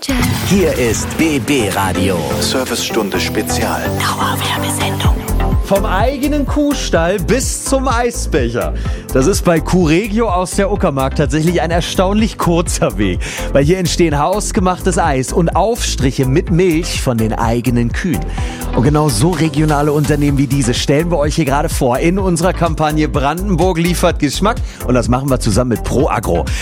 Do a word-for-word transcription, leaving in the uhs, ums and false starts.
Danger. Hier ist B B Radio. Servicestunde Spezial. Dauerwerbesendung. Vom eigenen Kuhstall bis zum Eisbecher. Das ist bei Kuhregio aus der Uckermark tatsächlich ein erstaunlich kurzer Weg. Weil hier entstehen hausgemachtes Eis und Aufstriche mit Milch von den eigenen Kühen. Und genau so regionale Unternehmen wie diese stellen wir euch hier gerade vor in unserer Kampagne Brandenburg liefert Geschmack. Und das machen wir zusammen mit ProAgro.